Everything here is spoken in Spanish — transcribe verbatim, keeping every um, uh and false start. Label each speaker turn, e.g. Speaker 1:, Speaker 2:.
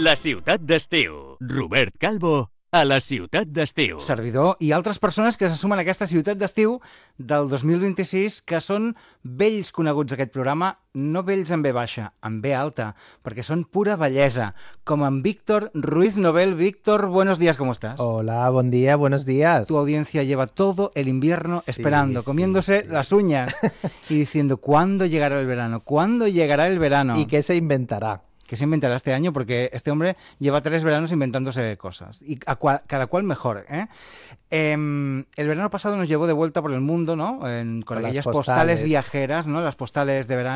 Speaker 1: La ciutat d'estiu. Robert Calvo a la ciutat d'estiu.
Speaker 2: Servidor i altres persones que se sumen a aquesta ciutat d'estiu del dos mil vint-i-sis, que són vells coneguts d'aquest programa, no vells en B baixa, en B alta, perquè són pura bellesa, com en Víctor Ruiz Nobel. Víctor, buenos días, ¿cómo estás?
Speaker 3: Hola, buen día, buenos días.
Speaker 2: Tu audiencia lleva todo el invierno
Speaker 3: Sí,
Speaker 2: esperando,
Speaker 3: sí,
Speaker 2: comiéndose
Speaker 3: sí.
Speaker 2: las uñas y diciendo, ¿cuándo llegará el verano? ¿Cuándo llegará el verano?
Speaker 3: ¿Y qué se inventará?
Speaker 2: Que se inventará este año, porque este hombre lleva tres veranos inventándose cosas, y a cua- cada cual mejor, ¿eh? Em, el verano pasado nos llevó de vuelta por el mundo, ¿no? En, con
Speaker 3: Con las
Speaker 2: aquellas postales.
Speaker 3: postales.
Speaker 2: viajeras, ¿no? Las postales de verano.